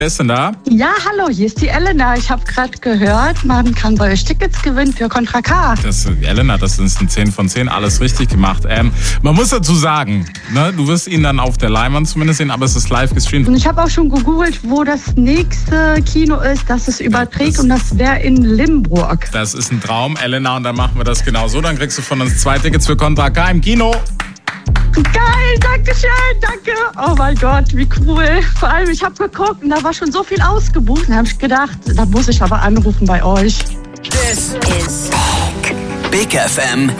Wer ist denn da? Ja, hallo, hier ist die Elena. Ich habe gerade gehört, man kann bei euch Tickets gewinnen für Contra K. Elena, das ist ein 10 von 10, alles richtig gemacht. Man muss dazu sagen, ne, du wirst ihn dann auf der Leinwand zumindest sehen, aber es ist live gestreamt. Und ich habe auch schon gegoogelt, wo das nächste Kino ist, das es überträgt, und das wäre in Limburg. Das ist ein Traum, Elena, und dann machen wir das genau so. Dann kriegst du von uns 2 Tickets für Contra K im Kino. Geil, danke schön, danke. Oh mein Gott, wie cool. Vor allem, ich habe geguckt und da war schon so viel ausgebucht. Da habe ich gedacht, da muss ich aber anrufen bei euch. This is Big FM